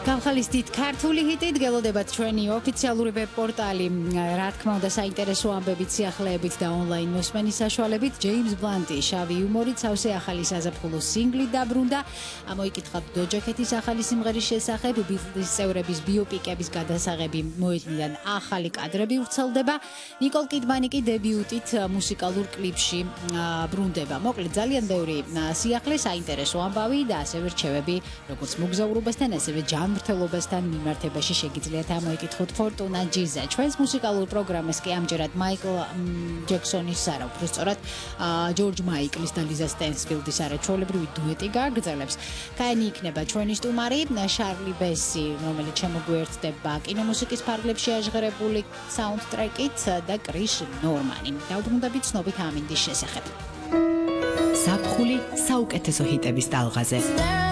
გავხალისდით ქართული ჰიტით გელოდებათ ჩვენი ოფიციალური ვებ-პორტალი, რა თქმა უნდა, საინტერესო ამბებით, სიახლეებით და ონლაინ მოსმენის საშუალებით. ჯეიმს ბლანტი შავი იუმორით სავსე ახალი საზაფხულო სინგლით დაბრუნდა. მოიკითხავთ დოჯა-ქეთის ახალი სიმღერის შესახებ, ბიტლის წევრების ბიოპიკების გადასაღები მოედნიდან ახალი კადრები ვრცელდება. ნიკოლ კიდმანი კი დებიუტით მუსიკალურ კლიპში ბრუნდება. მოკლედ ძალიან ბევრი სიახლე, საინტერესო ამბავი და ასევე რჩევები, როგორც მოგზაურობასთან, ასევე ჯანმრთელობასთან მიმართებაში შეგიძლიათ ამოიკითხოთ ფორტუნა ჯიზე. ჩვენს მუსიკალურ პროგრამას კი ამჯერად მაიკლ ჯექსონის არა, უფრო სწორად ჯორჯ მაიკლის და ლიზა სტენსფილდის არაჩვეულებრივი დუეტი გააგრძელებს. კაენი იქნება ჩვენი სტუმარი, შარლი ბესი, რომელიც შემოგვიერთდება კინომუსიკის ფარგლებში აჟღერებული საუნდტრეკით და კრის ნორმანი. დავბრუნდებით ცნობით ამინდის შესახებ. საფხული საუკეთესო ჰიტების ტალღაზე.